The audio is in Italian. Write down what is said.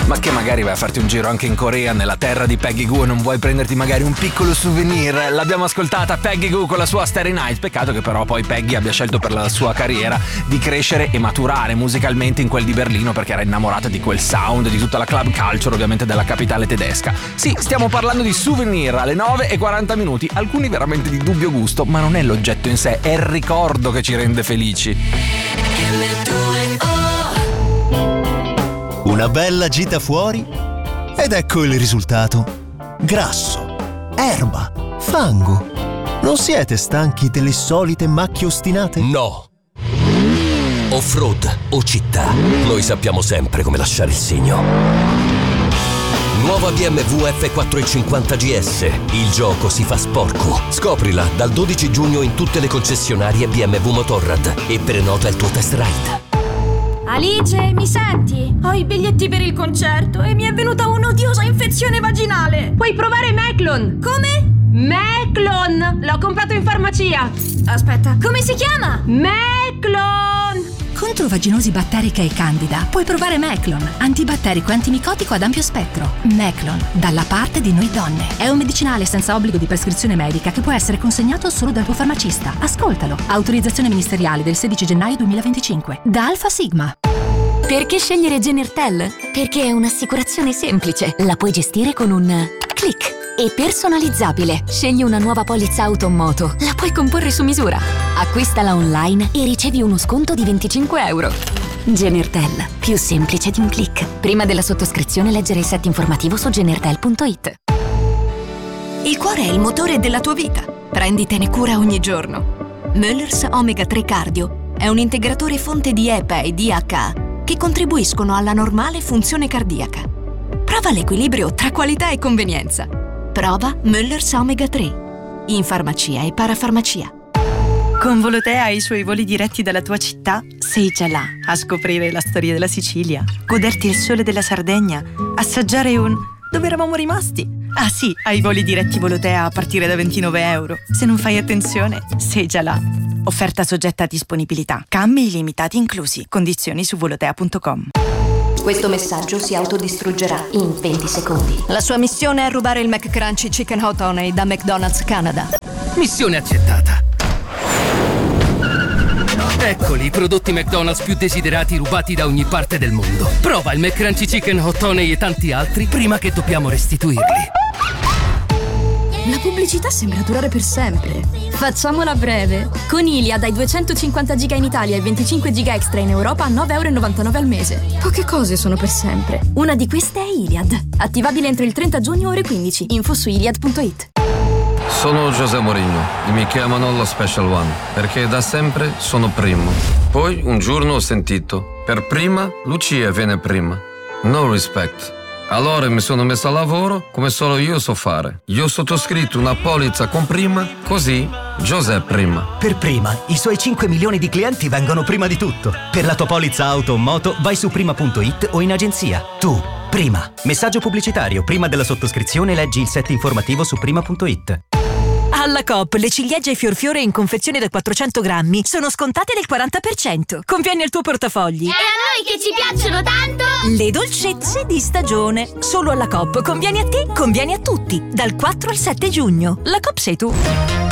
ma che magari vai a farti un giro anche in Corea, nella terra di Peggy Gou, e non vuoi prenderti magari un piccolo souvenir. L'abbiamo ascoltata Peggy Gou con la sua Starry Night. Peccato che però poi Peggy abbia scelto per la sua carriera di crescere e maturare musicalmente in quel di Berlino, perché era innamorata di quel sound, di tutta la club culture ovviamente della capitale tedesca. Sì, stiamo parlando di Souvenir alle 9:40, alcuni veramente di dubbio gusto, ma non è l'oggetto in sé, è il ricordo che ci rende felici. Una bella gita fuori ed ecco il risultato. Grasso, erba, fango. Non siete stanchi delle solite macchie ostinate? No. Off-road o città, noi sappiamo sempre come lasciare il segno. Nuova BMW F450 GS. Il gioco si fa sporco. Scoprila dal 12 giugno in tutte le concessionarie BMW Motorrad e prenota il tuo test ride. Alice, mi senti? Ho i biglietti per il concerto e mi è venuta un'odiosa infezione vaginale. Puoi provare Meclon. Come? Meclon! L'ho comprato in farmacia. Aspetta, come si chiama? Meclon! Contro vaginosi batterica e candida puoi provare Meclon, antibatterico e antimicotico ad ampio spettro. Meclon, dalla parte di noi donne. È un medicinale senza obbligo di prescrizione medica che può essere consegnato solo dal tuo farmacista. Ascoltalo. Autorizzazione ministeriale del 16 gennaio 2025. Da Alfa Sigma. Perché scegliere Genertel? Perché è un'assicurazione semplice. La puoi gestire con un click. E personalizzabile. Scegli una nuova polizza auto o moto. La puoi comporre su misura. Acquistala online e ricevi uno sconto di 25 euro. Genertel. Più semplice di un click. Prima della sottoscrizione leggere il set informativo su genertel.it. Il cuore è il motore della tua vita. Prenditene cura ogni giorno. Möller's Omega 3 Cardio è un integratore fonte di EPA e DHA che contribuiscono alla normale funzione cardiaca. Prova l'equilibrio tra qualità e convenienza. Prova Möller's Omega 3 in farmacia e parafarmacia. Con Volotea e i suoi voli diretti dalla tua città sei già là a scoprire la storia della Sicilia, goderti il sole della Sardegna, assaggiare un... dove eravamo rimasti? Ah sì, hai voli diretti Volotea a partire da 29 euro. Se non fai attenzione, sei già là. Offerta soggetta a disponibilità. Cambi illimitati inclusi. Condizioni su volotea.com. Questo messaggio si autodistruggerà in 20 secondi. La sua missione è rubare il McCrunchy Chicken Hot Honey da McDonald's Canada. Missione accettata. Eccoli i prodotti McDonald's più desiderati rubati da ogni parte del mondo. Prova il McCrunchy Chicken Hot Honey e tanti altri prima che dobbiamo restituirli. La pubblicità sembra durare per sempre. Facciamola breve. Con Iliad hai 250 giga in Italia e 25 giga extra in Europa a 9,99 € al mese. Poche cose sono per sempre. Una di queste è Iliad. Attivabile entro il 30 giugno ore 15. Info su iliad.it. Sono José Mourinho e mi chiamano lo Special One perché da sempre sono primo. Poi un giorno ho sentito: per prima Lucia viene prima. No respect. Allora mi sono messo a lavoro come solo io so fare. Io ho sottoscritto una polizza con prima, così José prima. Per prima, i suoi 5 milioni di clienti vengono prima di tutto. Per la tua polizza auto o moto vai su prima.it o in agenzia. Tu, prima. Messaggio pubblicitario. Prima della sottoscrizione leggi il set informativo su prima.it. Alla Coop le ciliegie fiorfiore in confezione da 400 grammi sono scontate del 40%. Conviene al tuo portafogli. E a noi che ci piacciono tanto! Le dolcezze di stagione. Solo alla Coop. Conviene a te, conviene a tutti. Dal 4 al 7 giugno. La Coop sei tu.